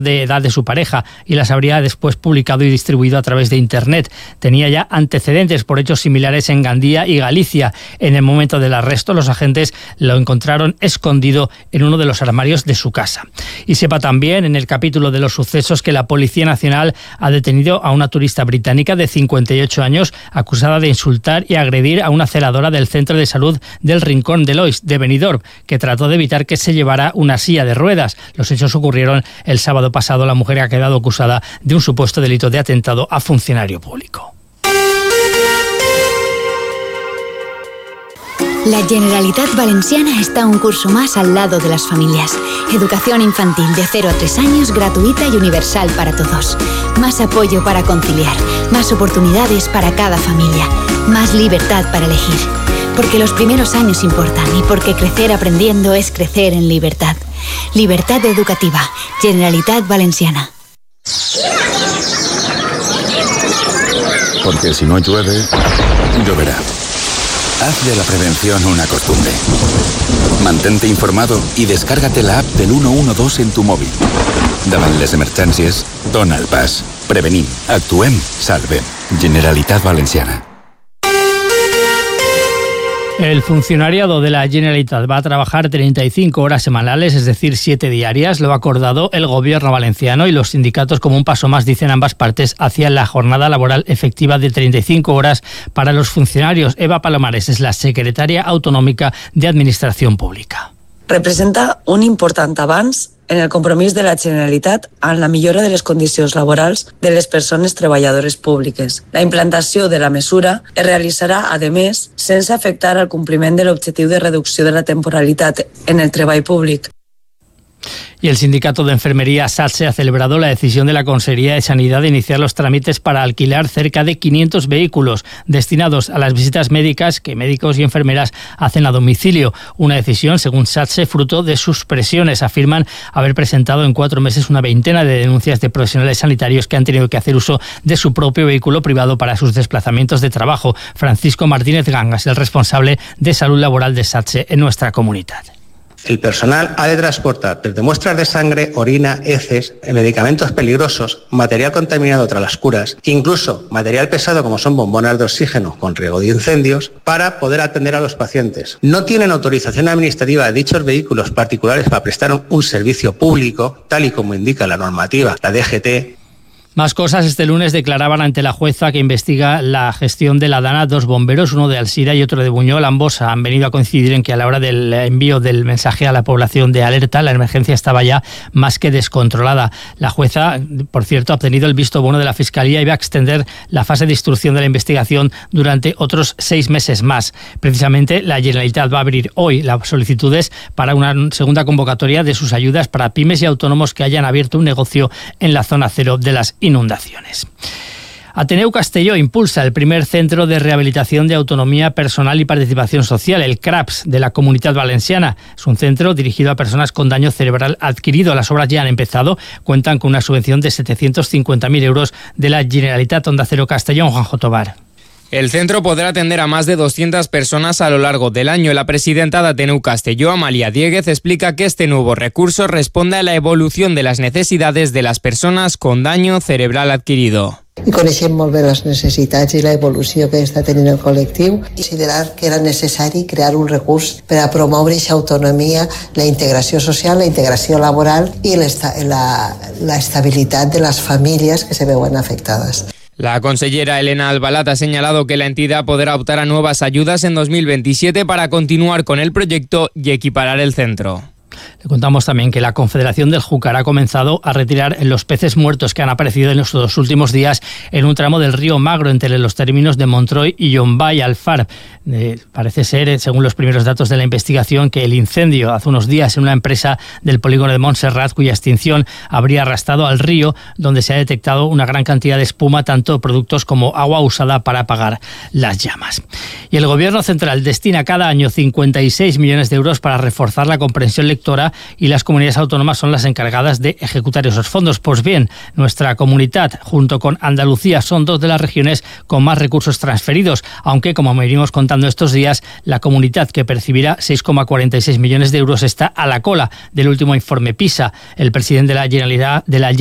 de edad de su pareja y las habría después publicado y distribuido a través de Internet. Tenía ya antecedentes por hechos similares en Gandía y Galicia. En el momento del arresto, los agentes lo encontraron escondido en uno de los armarios de su casa. Y sepa también, en el capítulo de los sucesos, que la Policía Nacional ha detenido a una turista británica de 58 años acusada de insultar y agredir a una celadora del Centro de Salud del Rincón de Lois, de Benidorm, que trató de evitar que se llevara una silla de ruedas. Los hechos ocurrieron el sábado pasado. La mujer ha quedado acusada de un supuesto delito de atentado a funcionario público. La Generalitat Valenciana está un curso más al lado de las familias. Educación infantil de 0 a 3 años gratuita y universal para todos. Más apoyo para conciliar, más oportunidades para cada familia, más libertad para elegir. Porque los primeros años importan y porque crecer aprendiendo es crecer en libertad. Libertad educativa. Generalitat Valenciana. Porque si no llueve, lloverá. Haz de la prevención una costumbre. Mantente informado y descárgate la app del 112 en tu móvil. Davant les emergències, dona el pas. Prevenim, actuem, salvem. Generalitat Valenciana. El funcionariado de la Generalitat va a trabajar 35 horas semanales, es decir, 7 diarias. Lo ha acordado el gobierno valenciano y los sindicatos como un paso más, dicen ambas partes, hacia la jornada laboral efectiva de 35 horas para los funcionarios. Eva Palomares es la secretaria autonòmica de Administración Pública. Representa un important avanç en el compromís de la Generalitat en la millora de les condicions laborals de les persones treballadores públiques. La implantació de la mesura es realitzarà, a més, sense afectar el compliment de l'objectiu de reducció de la temporalitat en el treball públic. Y el sindicato de enfermería SATSE ha celebrado la decisión de la Consejería de Sanidad de iniciar los trámites para alquilar cerca de 500 vehículos destinados a las visitas médicas que médicos y enfermeras hacen a domicilio. Una decisión, según SATSE, fruto de sus presiones. Afirman haber presentado en 4 meses una veintena de denuncias de profesionales sanitarios que han tenido que hacer uso de su propio vehículo privado para sus desplazamientos de trabajo. Francisco Martínez Gangas, el responsable de salud laboral de SATSE en nuestra comunidad. El personal ha de transportar desde muestras de sangre, orina, heces, medicamentos peligrosos, material contaminado tras las curas, incluso material pesado como son bombonas de oxígeno con riesgo de incendios, para poder atender a los pacientes. No tienen autorización administrativa de dichos vehículos particulares para prestar un servicio público, tal y como indica la normativa, la DGT. Más cosas. Este lunes declaraban ante la jueza que investiga la gestión de la Dana 2 bomberos, uno de Alsira y otro de Buñol. Ambos han venido a coincidir en que a la hora del envío del mensaje a la población de alerta, la emergencia estaba ya más que descontrolada. La jueza, por cierto, ha obtenido el visto bueno de la Fiscalía y va a extender la fase de instrucción de la investigación durante otros 6 meses más. Precisamente, la Generalitat va a abrir hoy las solicitudes para una segunda convocatoria de sus ayudas para pymes y autónomos que hayan abierto un negocio en la zona cero de las inundaciones. Ateneu Castelló impulsa el primer centro de rehabilitación de autonomía personal y participación social, el CRAPS, de la Comunitat Valenciana. Es un centro dirigido a personas con daño cerebral adquirido. Las obras ya han empezado, cuentan con una subvención de 750.000 euros de la Generalitat. Onda Cero Castellón, Juanjo Tobar. El centro podrá atender a más de 200 personas a lo largo del año. La presidenta de Ateneu Castelló, Amalia Dieguez, explica que este nuevo recurso responde a la evolución de las necesidades de las personas con daño cerebral adquirido. I coneixem molt bé les necessitats i la evolució que està tenint el col·lectiu i considerar que era necessari crear un recurs per a promoure aquesta autonomia, la integració social, la integració laboral i la estabilitat de les famílies que se veuen afectades. La consellera Elena Albalat ha señalado que la entidad podrá optar a nuevas ayudas en 2027 para continuar con el proyecto y equiparar el centro. Le contamos también que la Confederación del Júcar ha comenzado a retirar los peces muertos que han aparecido en los 2 últimos días en un tramo del río Magro entre los términos de Montroi y Llombay Alfar. Parece ser, según los primeros datos de la investigación, que el incendio hace unos días en una empresa del polígono de Montserrat, cuya extinción habría arrastrado al río, donde se ha detectado una gran cantidad de espuma, tanto productos como agua usada para apagar las llamas. Y el Gobierno central destina cada año 56 millones de euros para reforzar la comprensión lectora directora y las comunidades autónomas son las encargadas de ejecutar esos fondos. Pues bien, nuestra comunidad, junto con Andalucía, son dos de las regiones con más recursos transferidos, aunque, como me venimos contando estos días, la comunidad que percibirá 6,46 millones de euros está a la cola del último informe PISA. El presidente de la Generalitat